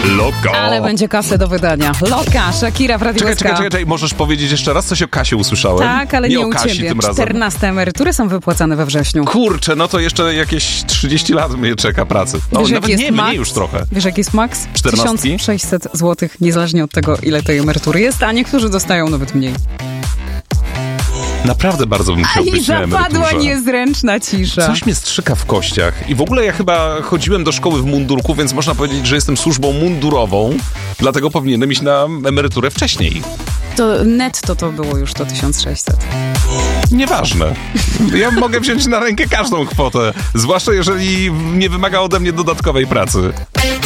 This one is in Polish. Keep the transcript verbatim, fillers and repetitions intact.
Loka. Ale będzie kasę do wydania. Loka, Shakira w Radiu Czekaj, S K. czekaj, czekaj, czekaj, możesz powiedzieć jeszcze raz? Coś o Kasie usłyszałem. Tak, ale nie, nie u o Kasi ciebie. tym razem. czternaste emerytury są wypłacane we wrześniu. Kurczę, no to jeszcze jakieś trzydzieści lat mnie czeka pracy. O, Wiesz, nawet jaki nie, jest mniej max? już trochę. Wiesz, jaki jest maks? Czternastki? tysiąc sześćset złotych, niezależnie od tego, ile tej emerytury jest, a niektórzy dostają nawet mniej. Naprawdę bardzo bym chciał I być na zapadła emeryturze. niezręczna cisza. Coś mnie strzyka w kościach. I w ogóle ja chyba chodziłem do szkoły w mundurku, więc można powiedzieć, że jestem służbą mundurową, dlatego powinienem iść na emeryturę wcześniej. To netto to było już to tysiąc sześćset. Nieważne. Ja mogę wziąć na rękę każdą kwotę, zwłaszcza jeżeli nie wymaga ode mnie dodatkowej pracy.